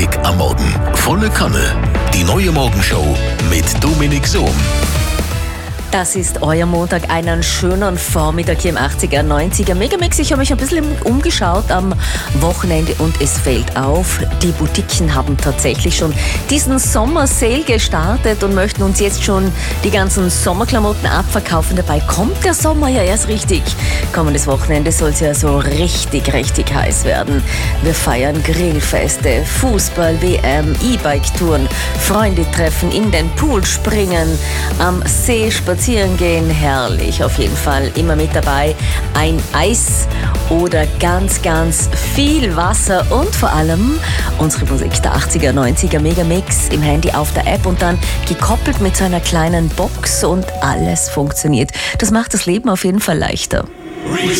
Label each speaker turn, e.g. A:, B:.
A: knackig am Morgen. Volle Kanne. Die neue Morgenshow mit Dominik Sohm.
B: Das ist euer Montag, einen schönen Vormittag hier im 80er, 90er Megamix. Ich habe mich ein bisschen umgeschaut am Wochenende und es fällt auf, die Boutiquen haben tatsächlich schon diesen Sommer-Sale gestartet und möchten uns jetzt schon die ganzen Sommerklamotten abverkaufen. Dabei kommt der Sommer ja erst richtig. Kommendes Wochenende soll es ja so richtig heiß werden. Wir feiern Grillfeste, Fußball, WM, E-Bike-Touren, Freunde treffen, in den Pool springen, am See spazieren gehen, herrlich, auf jeden Fall immer mit dabei. Ein Eis oder ganz viel Wasser und vor allem unsere Musik der 80er, 90er Megamix im Handy auf der App und dann gekoppelt mit so einer kleinen Box und alles funktioniert. Das macht das Leben auf jeden Fall leichter.